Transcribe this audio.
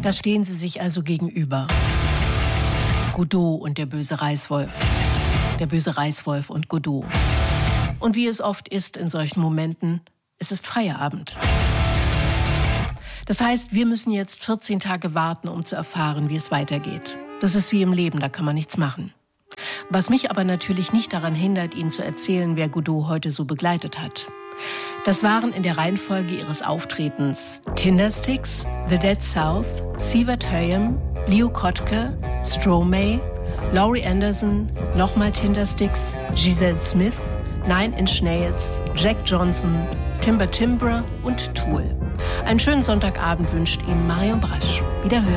Da stehen sie sich also gegenüber. Godot und der böse Reißwolf. Der böse Reißwolf und Godot. Und wie es oft ist in solchen Momenten, es ist Feierabend. Das heißt, wir müssen jetzt 14 Tage warten, um zu erfahren, wie es weitergeht. Das ist wie im Leben, da kann man nichts machen. Was mich aber natürlich nicht daran hindert, Ihnen zu erzählen, wer Godot heute so begleitet hat. Das waren in der Reihenfolge ihres Auftretens Tindersticks, The Dead South, Sievert Høyem, Leo Kottke, Stromae, Laurie Anderson, nochmal Tindersticks, Giselle Smith, Nine Inch Nails, Jack Johnson, Timber Timbre und Tool. Einen schönen Sonntagabend wünscht Ihnen Marion Brasch. Wiederhören.